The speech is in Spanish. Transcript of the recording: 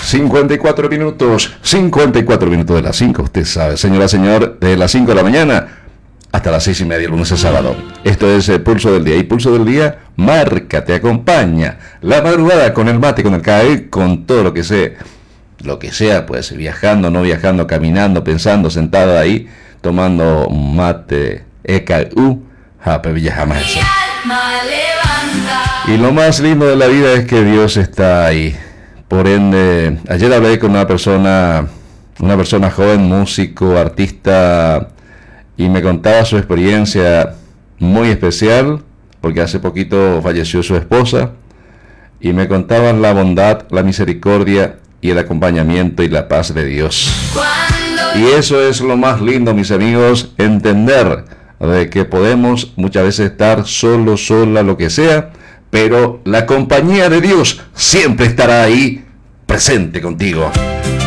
54 minutos de las 5, usted sabe, señora, señor, de las 5 de la mañana hasta las 6:30, lunes a sábado. Esto es el Pulso del Día, y Pulso del Día marca, te acompaña la madrugada con el mate, con el café, con todo lo que sea, pues viajando, no viajando, caminando, pensando, sentado ahí, tomando un mate, EKU, Jape Villa jamás eso. Y lo más lindo de la vida es que Dios está ahí. Por ende, ayer hablé con una persona joven, músico, artista, y me contaba su experiencia muy especial, porque hace poquito falleció su esposa, y me contaban la bondad, la misericordia y el acompañamiento y la paz de Dios. Y eso es lo más lindo, mis amigos, entender de que podemos muchas veces estar solos, sola, lo que sea, pero la compañía de Dios siempre estará ahí presente contigo.